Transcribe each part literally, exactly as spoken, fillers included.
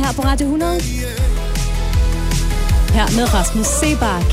her på Radio hundrede. Her med Rasmus Seebach.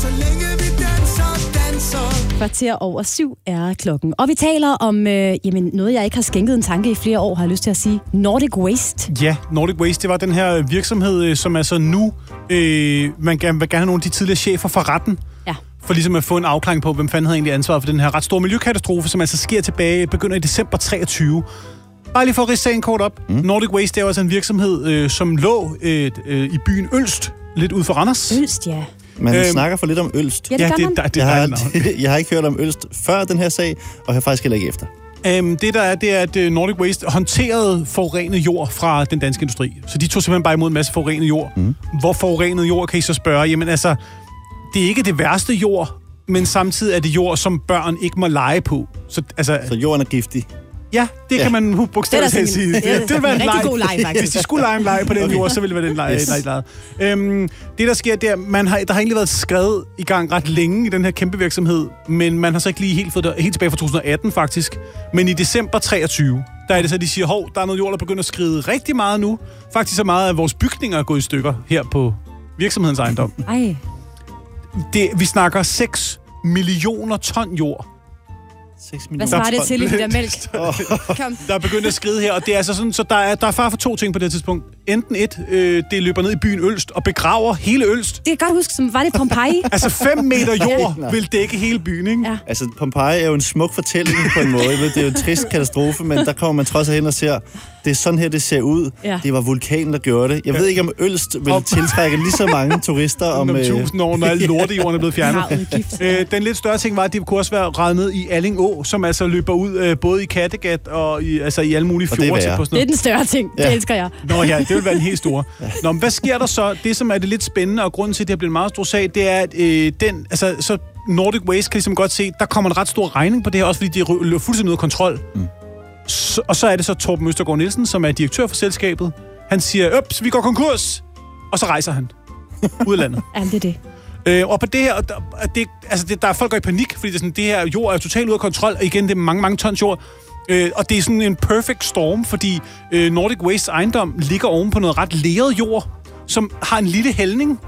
Kvarter over syv er klokken. Og vi taler om øh, jamen, noget, jeg ikke har skænket en tanke i flere år, har jeg lyst til at sige. Nordic Waste. Ja, Nordic Waste, det var den her virksomhed, som altså nu, øh, man gerne, vil gerne have nogle af de tidligere chefer for retten. Ja. For ligesom at få en afklaring på, hvem fanden havde egentlig ansvaret for den her ret store miljøkatastrofe, som altså sker tilbage, begynder i december treogtyve. Bare lige for at ridse sagen kort op. Mm. Nordic Waste, det er jo altså en virksomhed, øh, som lå øh, øh, i byen Ølst, lidt ud for Randers. Ølst, ja. Man øhm, Øhm, snakker for lidt om Ølst. Ja, det, ja, det, det, det, jeg, har, jeg har ikke hørt om Ølst før den her sag, og jeg har faktisk heller ikke efter. Øhm, det der er, det er, at Nordic Waste håndterede forurenet jord fra den danske industri. Så de tog simpelthen bare imod en masse forurenet jord. Mm. Hvor forurenet jord, kan I så spørge? Jamen altså, det er ikke det værste jord, men samtidig er det jord, som børn ikke må lege på. Så, altså, så jorden er giftig? Ja, det ja. kan man bogstaveligt talt sige. Det, det, det er en rigtig god leg, faktisk. Hvis de skulle lege en leg på den okay. jord, så ville det være den leg. Yes. leg, leg. Øhm, det, der sker, det er, man har, der har egentlig været skrevet i gang ret længe i den her kæmpe virksomhed, men man har så ikke lige helt fået det helt tilbage fra to tusind og atten, faktisk. Men i december treogtyve, der er det så, de siger, hov, der er noget jord, der begynder at skride rigtig meget nu. Faktisk så meget, at vores bygninger er gået i stykker her på virksomhedens ejendom. Ej. Det, vi snakker seks millioner ton jord. Hvad svarer det til i det der mælk? Kom. Der er begyndt at skride her, og det er altså sådan, så der er, der er far for to ting på det tidspunkt. Enten et, øh, det løber ned i byen Ølst og begraver hele Ølst. Det kan jeg godt huske, som var det Pompeji. Altså fem meter jord ja. vil dække hele byen, ikke? Ja. Altså Pompeji er jo en smuk fortælling på en måde. Det er jo en trist katastrofe, men der kommer man trods alt hen og ser, det er sådan her, det ser ud. Ja. Det var vulkanen, der gjorde det. Jeg ved ikke, om Ølst vil tiltrække lige så mange turister om... Om tusind år, når alle lortejorden er blevet fjernet. øh, den lidt større ting var, at det kunne også være rejet ned i Alling Å, som altså løber ud øh, både i Kattegat og i, altså i alle mulige fjorde. Det, det er den større ting. Ja. Det elsker jeg. Nå ja, det vil være en helt stor. Ja. Nå, men hvad sker der så? Det, som er det lidt spændende, og grunden til, at det har blevet en meget stor sag, det er, at øh, den, altså, så Nordic Waste kan ligesom godt se, der kommer en ret stor regning på det her, også fordi de løber fuldstændig ud af kontrol. Mm. Så, og så er det så Torben Østergaard Nielsen, som er direktør for selskabet. Han siger, øps, vi går konkurs! Og så rejser han ud af landet. Ja, det er det. Øh, og på det her, der, det, altså det, der er folk, der går i panik, fordi det, er sådan, det her jord er totalt ude af kontrol, og igen, det er mange, mange tons jord. Øh, og det er sådan en perfect storm, fordi øh, Nordic Waste ejendom ligger oven på noget ret leret jord, som har en lille hældning.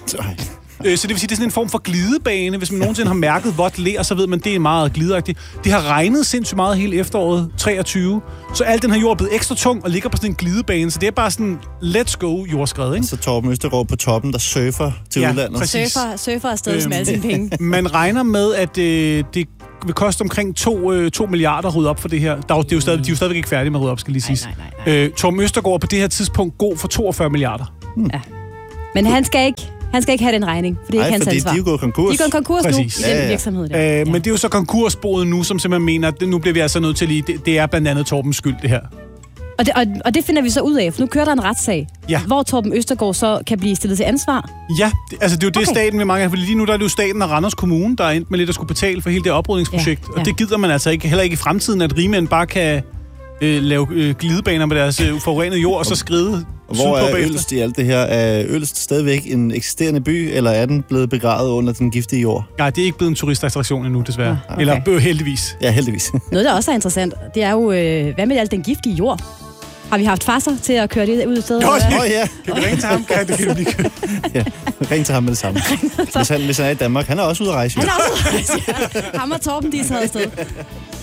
øh, så det vil sige, det er sådan en form for glidebane. Hvis man nogensinde har mærket vådt ler, så ved man, det er meget glideagtigt. Det har regnet sindssygt meget hele efteråret treogtyve, så al den her jord er blevet ekstra tung og ligger på sådan en glidebane. Så det er bare sådan, let's go jordskred, ikke? Så Torben Østergaard på toppen, der surfer til ja, udlandet. Præcis. Surfer, surfer afsted øhm, med alle sine penge. Man regner med, at øh, det vil koste omkring to, øh, to milliarder at rydde op for det her. Der er jo, det er jo stadig, de er jo stadigvæk ikke færdige med at rydde op, skal lige siges. Nej, nej, nej, nej. Øh, Torben Østergaard på det her tidspunkt god for toogfyrre milliarder. Hmm. Ja. Men han skal ikke... Han skal ikke have den regning, for det er ikke hans ansvar. de er jo gået konkurs. De er gået konkurs Præcis. nu i den ja, ja. virksomhed der. Øh, ja. Men det er jo så konkursboet nu, som simpelthen mener, at nu bliver vi altså nødt til lige... Det, det er blandt andet Torbens skyld, det her. Og det, og, og det finder vi så ud af, for nu kører der en retssag, ja. hvor Torben Østergaard så kan blive stillet til ansvar. Ja, det, altså det er jo det, okay. staten vil mange af, fordi lige nu der er det jo staten og Randers Kommune, der er endt med lidt at skulle betale for hele det oprydningsprojekt. Ja, ja. Og det gider man altså ikke, heller ikke i fremtiden, at rigmænd bare kan øh, lave øh, glidebaner med deres øh, forurenede jord, og så skride. Hvor er Ølst i alt det her? Er Ølst stadigvæk en eksisterende by, eller er den blevet begravet under den giftige jord? Nej, det er ikke blevet en turistattraktion endnu, desværre. Okay. Eller øh, heldigvis. Ja, heldigvis. Noget, der også er interessant, det er jo, øh, hvad med alt den giftige jord? Har vi haft farser til at køre det ud i stedet? Åh, oh, ja. Kan vi ringe til ham? Kan det kan blive kørt? Ja, ring til ham med det samme. Hvis han, hvis han er i Danmark. Han er også ude at rejse. Han er også ude at rejse, ja. Ham og Torben, de er taget afsted.